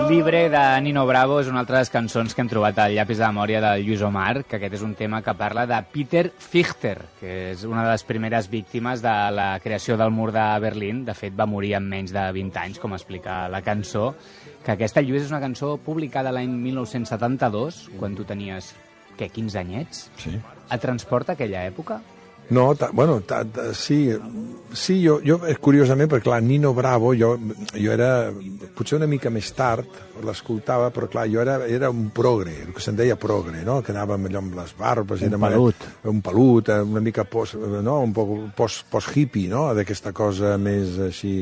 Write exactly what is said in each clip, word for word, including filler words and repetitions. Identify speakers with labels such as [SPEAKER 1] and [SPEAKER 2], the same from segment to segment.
[SPEAKER 1] Libre de Nino Bravo és una altra de les cançons que hem trobat al llapis de memòria del Lluís Omar, que aquest és un tema que parla de Peter Fichter, que és una de les primeres víctimes de la creació del mur de Berlín. De fet, va morir amb menys de vint anys, com explica la cançó. Que aquesta, Lluís, és una cançó publicada l'any mil nou-cents setanta-dos, quan tu tenies, què, quinze anyets?
[SPEAKER 2] Sí.
[SPEAKER 1] Et transporta aquella època?
[SPEAKER 2] No, ta, bueno, ta, ta, sí, sí jo, jo, curiosament, perquè clar, Nino Bravo, jo, jo era, potser una mica més tard, l'escoltava, però clar, jo era, era un progre, el que se'n deia progre, no?, que anàvem allò amb les barbes...
[SPEAKER 1] Un pelut.
[SPEAKER 2] Un pelut, una mica post, no?, un poc post, post-hippie, no?, d'aquesta cosa més així...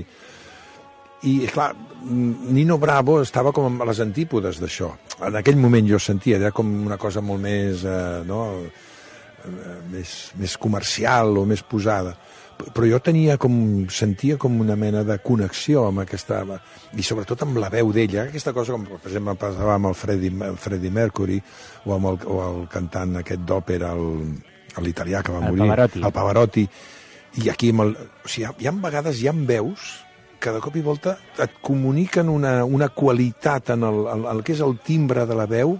[SPEAKER 2] I, clar, Nino Bravo estava com a les antípodes d'això. En aquell moment jo sentia, era com una cosa molt més, eh, no?, Més, més comercial o més posada, però jo tenia com, sentia com una mena de connexió amb aquesta, i sobretot amb la veu d'ella, aquesta cosa com per exemple passava amb el Freddie, Freddie Mercury o amb el, o el cantant aquest d'òpera, l'italià que va
[SPEAKER 1] el
[SPEAKER 2] morir,
[SPEAKER 1] Pavarotti.
[SPEAKER 2] el Pavarotti, i aquí amb el, o sigui, hi ha vegades hi ha veus que de cop i volta et comuniquen una, una qualitat en el, el, el que és el timbre de la veu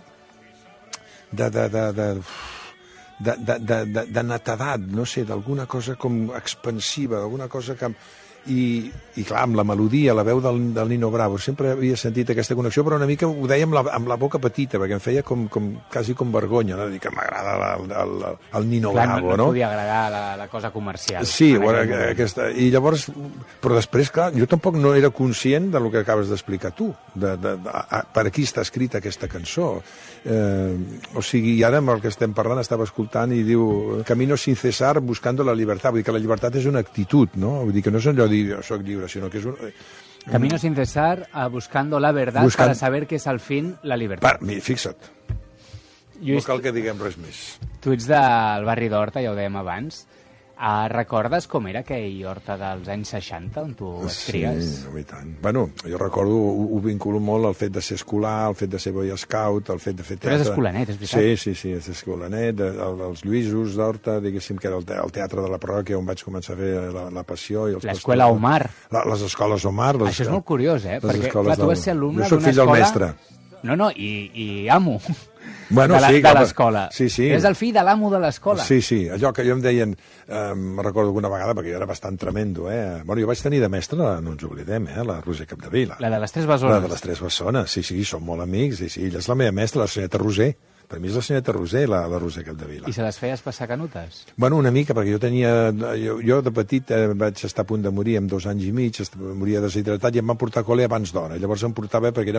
[SPEAKER 2] de, de, de, de de, de, de, de, de netedat, no sé, d'alguna cosa com expansiva, d'alguna cosa que... I, i clar, amb la melodia, la veu del, del Nino Bravo, sempre havia sentit aquesta connexió, però una mica ho deia amb la, amb la boca petita, perquè em feia com, com, quasi com vergonya, no? Dir que m'agrada el, el, el Nino
[SPEAKER 1] clar,
[SPEAKER 2] Bravo,
[SPEAKER 1] no?
[SPEAKER 2] no?
[SPEAKER 1] No podia agradar la, la cosa comercial.
[SPEAKER 2] Sí, bueno, aquesta, i llavors, però després, clar, jo tampoc no era conscient del que acabes d'explicar tu, de, de, de, a, per a qui està escrita aquesta cançó. Eh, o sigui, i ara amb el que estem parlant estava escoltant i diu Camino sin cesar buscando la libertad, vull dir que la llibertat és una actitud, no? Vull dir que no és allò jo soc lliure, sinó que és un...
[SPEAKER 1] Camino sin cesar, uh, buscando la verdad Buscant... para saber que és al fin la libertad.
[SPEAKER 2] Va, fixa't.
[SPEAKER 1] Lluís,
[SPEAKER 2] no cal que diguem res més.
[SPEAKER 1] Tu ets del barri d'Horta, ja ho dèiem abans. Uh, recordes com era aquell Horta dels anys seixanta, on tu et cries?
[SPEAKER 2] Sí, no, i tant. Bueno, jo recordo, ho, ho vinculo molt al fet de ser escolar, al fet de ser boy scout, al fet de fer teatre.
[SPEAKER 1] Tu eres escolanet, és veritat?
[SPEAKER 2] Sí, sí, sí, és escolanet, el, els Lluïsos d'Horta, diguéssim que era el, te el teatre de la parròquia on vaig començar a fer la, la passió.
[SPEAKER 1] L'escola Omar.
[SPEAKER 2] La, les escoles Omar. Les,
[SPEAKER 1] Això és molt curiós, eh? Perquè clar, tu vas ser alumne d'una escola...
[SPEAKER 2] Jo soc fill del mestre.
[SPEAKER 1] No, no, i, i amo.
[SPEAKER 2] Bueno,
[SPEAKER 1] de la,
[SPEAKER 2] sí,
[SPEAKER 1] de l'escola.
[SPEAKER 2] Sí, sí.
[SPEAKER 1] És el fill de l'amo de l'escola.
[SPEAKER 2] Sí, sí, allò que jo em deien, eh, me recordo alguna vegada, perquè jo era bastant tremendo, eh? Bueno, jo vaig tenir de mestre, no ens oblidem, eh? La Roser Capdevila.
[SPEAKER 1] La de les Tres Bessones.
[SPEAKER 2] La de les Tres Bessones, sí, sí, som molt amics, sí, sí, ella és la meva mestra, la senyora Roser. Per mi és la senyora Roser, la, la Roser Capdevila.
[SPEAKER 1] I se les feies passar canutes?
[SPEAKER 2] Bueno, una mica, perquè jo tenia... Jo, jo de petit eh, vaig estar a punt de morir amb dos anys i mig, moria deshidratat i em van portar a col·le abans d'hora. Llavors em portava perquè era